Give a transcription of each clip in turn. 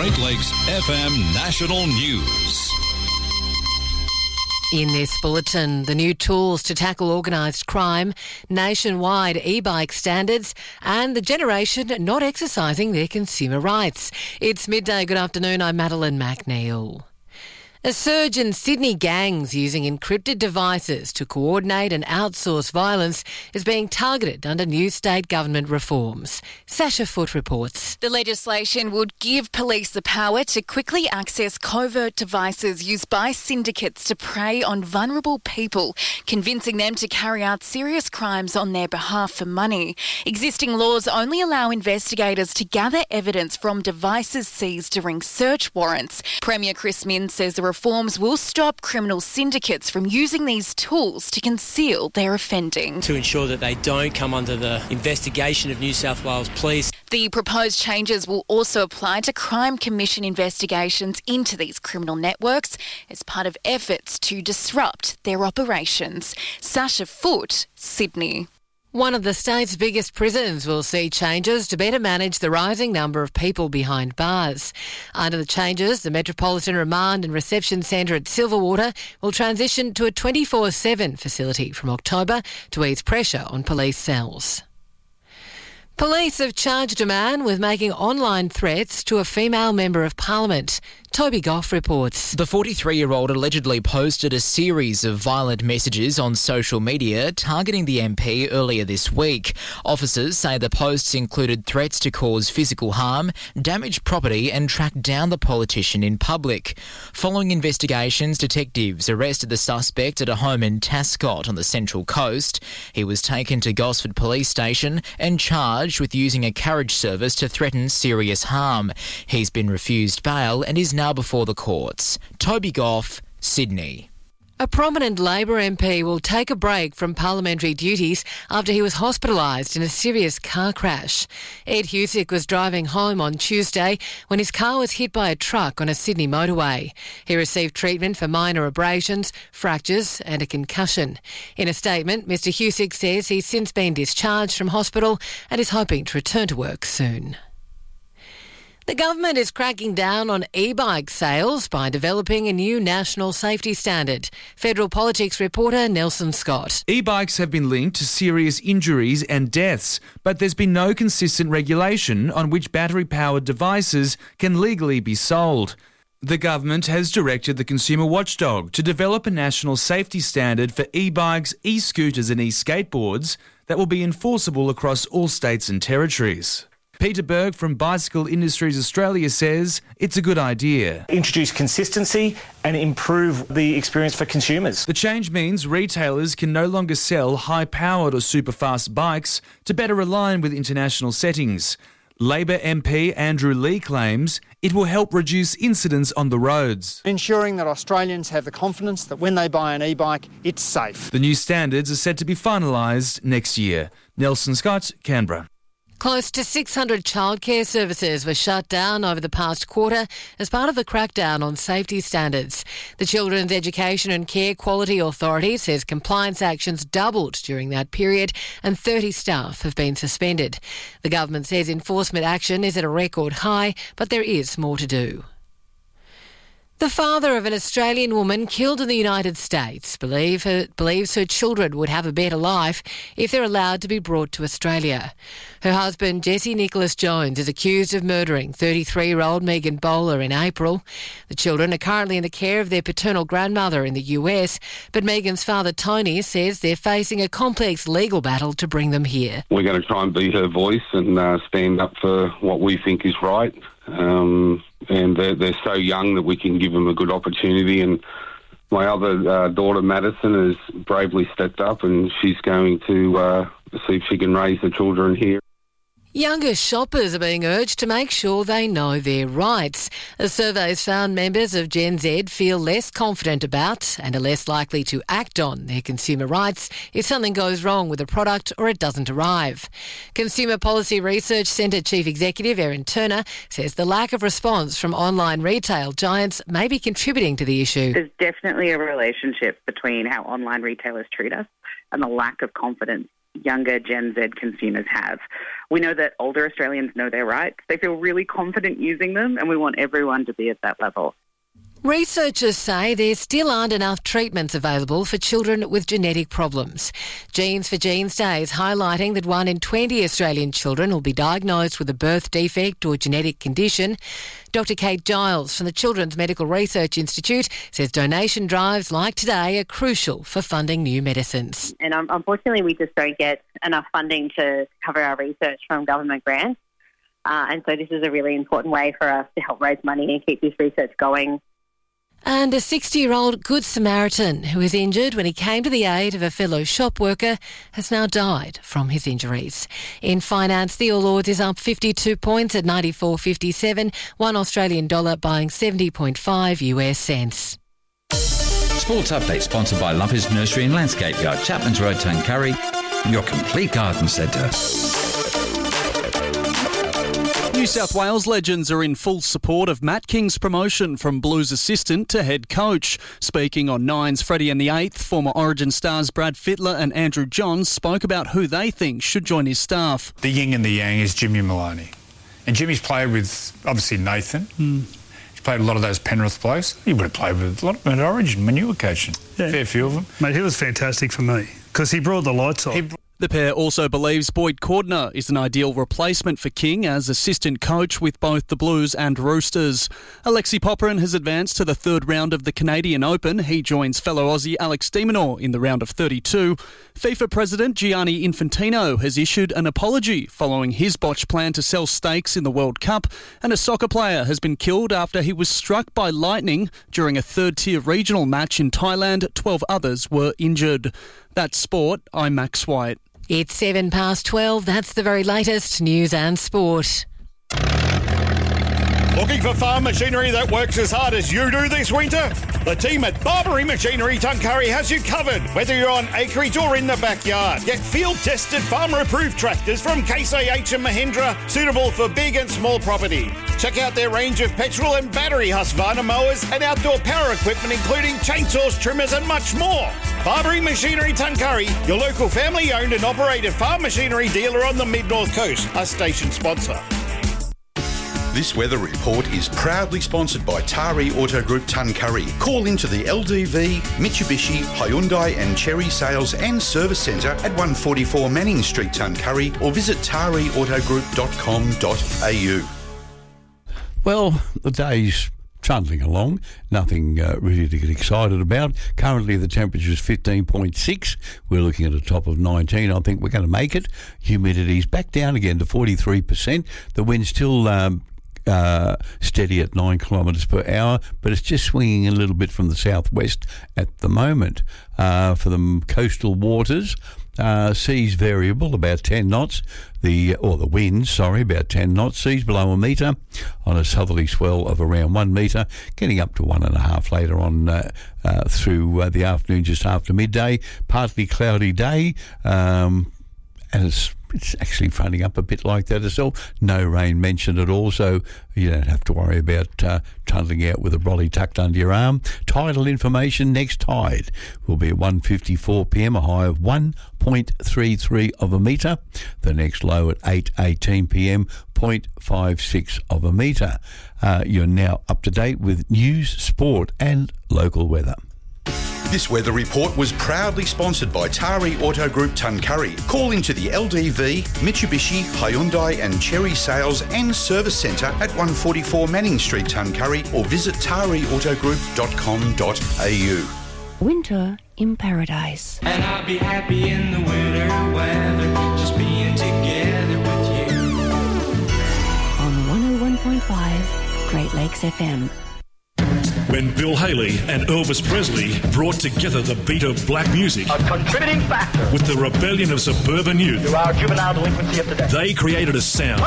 Great Lakes FM National News. In this bulletin, the new tools to tackle organised crime, nationwide e-bike standards and the generation not exercising their consumer rights. It's midday. Good afternoon. I'm Madeline McNeil. A surge in Sydney gangs using encrypted devices to coordinate and outsource violence is being targeted under new state government reforms. Sasha Foote reports. The legislation would give police the power to quickly access covert devices used by syndicates to prey on vulnerable people, convincing them to carry out serious crimes on their behalf for money. Existing laws only allow investigators to gather evidence from devices seized during search warrants. Premier Chris Minns says the reforms will stop criminal syndicates from using these tools to conceal their offending. To ensure that they don't come under the investigation of New South Wales Police. The proposed changes will also apply to Crime Commission investigations into these criminal networks as part of efforts to disrupt their operations. Sasha Foote, Sydney. One of the state's biggest prisons will see changes to better manage the rising number of people behind bars. Under the changes, the Metropolitan Remand and Reception Centre at Silverwater will transition to a 24/7 facility from October to ease pressure on police cells. Police have charged a man with making online threats to a female member of Parliament. Toby Goff reports. The 43-year-old allegedly posted a series of violent messages on social media targeting the MP earlier this week. Officers say the posts included threats to cause physical harm, damage property and track down the politician in public. Following investigations, detectives arrested the suspect at a home in Tascott on the Central Coast. He was taken to Gosford Police Station and charged with using a carriage service to threaten serious harm. He's been refused bail and is now before the courts. Toby Goff, Sydney. A prominent Labor MP will take a break from parliamentary duties after he was hospitalised in a serious car crash. Ed Husick was driving home on Tuesday when his car was hit by a truck on a Sydney motorway. He received treatment for minor abrasions, fractures and a concussion. In a statement, Mr Husick says he's since been discharged from hospital and is hoping to return to work soon. The government is cracking down on e-bike sales by developing a new national safety standard. Federal Politics reporter Nelson Scott. E-bikes have been linked to serious injuries and deaths, but there's been no consistent regulation on which battery-powered devices can legally be sold. The government has directed the Consumer Watchdog to develop a national safety standard for e-bikes, e-scooters and e-skateboards that will be enforceable across all states and territories. Peter Berg from Bicycle Industries Australia says it's a good idea. Introduce consistency and improve the experience for consumers. The change means retailers can no longer sell high-powered or super-fast bikes to better align with international settings. Labor MP Andrew Lee claims it will help reduce incidents on the roads. Ensuring that Australians have the confidence that when they buy an e-bike, it's safe. The new standards are set to be finalised next year. Nelson Scott, Canberra. Close to 600 childcare services were shut down over the past quarter as part of the crackdown on safety standards. The Children's Education and Care Quality Authority says compliance actions doubled during that period and 30 staff have been suspended. The government says enforcement action is at a record high, but there is more to do. The father of an Australian woman killed in the United States believes her children would have a better life if they're allowed to be brought to Australia. Her husband, Jesse Nicholas Jones, is accused of murdering 33-year-old Megan Bowler in April. The children are currently in the care of their paternal grandmother in the US, but Megan's father, Tony, says they're facing a complex legal battle to bring them here. We're going to try and be her voice and stand up for what we think is right. And they're so young that we can give them a good opportunity. And my other daughter, Madison, has bravely stepped up and she's going to see if she can raise the children here. Younger shoppers are being urged to make sure they know their rights. A survey has found members of Gen Z feel less confident about and are less likely to act on their consumer rights if something goes wrong with a product or it doesn't arrive. Consumer Policy Research Centre Chief Executive Erin Turner says the lack of response from online retail giants may be contributing to the issue. There's definitely a relationship between how online retailers treat us and the lack of confidence younger Gen Z consumers have. We know that older Australians know their rights. They feel really confident using them, and we want everyone to be at that level. Researchers say there still aren't enough treatments available for children with genetic problems. Genes for Genes Day is highlighting that 1 in 20 Australian children will be diagnosed with a birth defect or genetic condition. Dr Kate Giles from the Children's Medical Research Institute says donation drives like today are crucial for funding new medicines. And unfortunately, we just don't get enough funding to cover our research from government grants. And so this is a really important way for us to help raise money and keep this research going. And a 60-year-old Good Samaritan who was injured when he came to the aid of a fellow shop worker has now died from his injuries. In finance, the All Ords is up 52 points at 94.57, $1 Australian dollar buying 70.5 US cents. Sports Update sponsored by Lumpers Nursery and Landscape Yard, Chapman's Road, Tuncurry, your complete garden centre. New South Wales legends are in full support of Matt King's promotion from Blues assistant to head coach. Speaking on Nine's Freddie and the Eighth, former Origin stars Brad Fittler and Andrew Johns spoke about who they think should join his staff. The yin and the yang is Jimmy Maloney. And Jimmy's played with, obviously, Nathan. He's played a lot of those Penrith blokes. He would have played with a lot of them at Origin when you were coaching. Yeah. Fair few of them. Mate, he was fantastic for me because he brought the lights on. The pair also believes Boyd Cordner is an ideal replacement for King as assistant coach with both the Blues and Roosters. Alexi Popperin has advanced to the third round of the Canadian Open. He joins fellow Aussie Alex de Minaur in the round of 32. FIFA President Gianni Infantino has issued an apology following his botched plan to sell stakes in the World Cup, and a soccer player has been killed after he was struck by lightning during a third-tier regional match in Thailand. 12 others were injured. That's sport. I'm Max White. It's 12:07. That's the very latest news and sport. Looking for farm machinery that works as hard as you do this winter? The team at Barbary Machinery Tuncurry has you covered, whether you're on acreage or in the backyard. Get field-tested, farmer-approved tractors from Case IH and Mahindra, suitable for big and small property. Check out their range of petrol and battery Husqvarna mowers and outdoor power equipment, including chainsaws, trimmers and much more. Barbary Machinery Tuncurry, your local family-owned and operated farm machinery dealer on the Mid-North Coast, a station sponsor. This weather report is proudly sponsored by Tari Auto Group Tuncurry. Call into the LDV, Mitsubishi, Hyundai and Cherry Sales and Service Centre at 144 Manning Street, Tuncurry, or visit tariautogroup.com.au. Well, the day's trundling along. Nothing really to get excited about. Currently, the temperature is 15.6. We're looking at a top of 19. I think we're going to make it. Humidity's back down again to 43%. The wind's still steady at 9 kilometres per hour, but it's just swinging a little bit from the southwest at the moment. For the coastal waters, seas variable, about 10 knots. The winds, about 10 knots. Seas below a metre on a southerly swell of around 1 metre, getting up to 1.5 later on through the afternoon, just after midday. Partly cloudy day, and it's actually fronting up a bit like that as well. No rain mentioned at all, so you don't have to worry about trundling out with a brolly tucked under your arm. Tidal information: next tide will be at 1:54 p.m, a high of 1.33 of a metre. The next low at 8:18 p.m, 0.56 of a metre. You're now up to date with news, sport and local weather. This weather report was proudly sponsored by Tari Auto Group Tuncurry. Call into the LDV, Mitsubishi, Hyundai and Cherry Sales and Service Centre at 144 Manning Street, Tuncurry, or visit tariautogroup.com.au. Winter in paradise. And I'll be happy in the winter weather, just being together with you. On 101.5 Great Lakes FM. When Bill Haley and Elvis Presley brought together the beat of black music, a contributing factor, with the rebellion of suburban youth, to our juvenile delinquency of today, they created a sound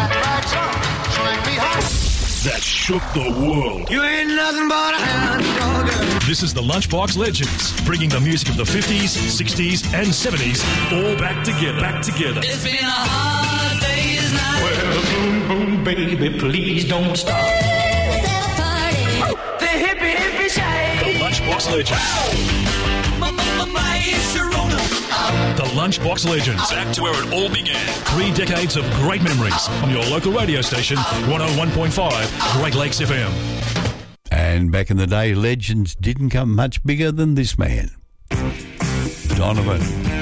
that shook the world. You ain't nothing but a hound dog. This is the Lunchbox Legends, bringing the music of the 50s, 60s and 70s all back together. It's been a hard day's night. Well, boom, boom, baby, please don't stop. The hippie shade. The Lunchbox Legends. The Lunchbox Legends, back to where it all began. 3 decades of great memories on your local radio station, 101.5 Great Lakes FM. And back in the day, legends didn't come much bigger than this man. Donovan.